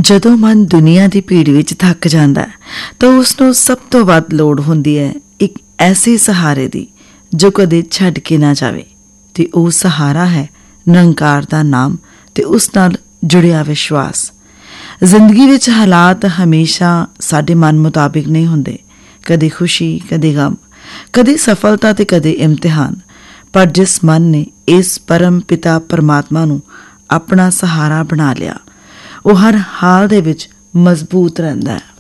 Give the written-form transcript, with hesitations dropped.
ਜਦੋਂ ਮਨ ਦੁਨੀਆ ਦੀ ਭੀੜ ਵਿੱਚ ਥੱਕ ਜਾਂਦਾ ਤਾਂ ਉਸਨੂੰ ਸਭ ਤੋਂ ਵੱਧ ਲੋੜ ਹੁੰਦੀ ਹੈ ਇੱਕ ਐਸੇ ਸਹਾਰੇ ਦੀ ਜੋ ਕਦੇ ਛੱਡ ਕੇ ਨਾ ਜਾਵੇ, ਤੇ ਉਹ ਸਹਾਰਾ ਹੈ ਨਿਰੰਕਾਰ ਦਾ ਨਾਮ ਤੇ ਉਸ ਨਾਲ ਜੁੜਿਆ ਵਿਸ਼ਵਾਸ। ਜ਼ਿੰਦਗੀ ਵਿੱਚ ਹਾਲਾਤ ਹਮੇਸ਼ਾ ਸਾਡੇ ਮਨ ਮੁਤਾਬਿਕ ਨਹੀਂ ਹੁੰਦੇ, ਕਦੇ ਖੁਸ਼ੀ, ਕਦੇ ਗਮ, ਕਦੇ ਸਫਲਤਾ ਤੇ ਕਦੇ ਇਮਤਿਹਾਨ। ਪਰ ਜਿਸ ਮਨ ਨੇ ਇਸ ਪਰਮ ਪਿਤਾ ਪਰਮਾਤਮਾ ਨੂੰ ਆਪਣਾ ਸਹਾਰਾ ਬਣਾ ਲਿਆ, ਉਹ ਹਰ ਹਾਲ ਦੇ ਵਿੱਚ ਮਜ਼ਬੂਤ ਰਹਿੰਦਾ ਹੈ।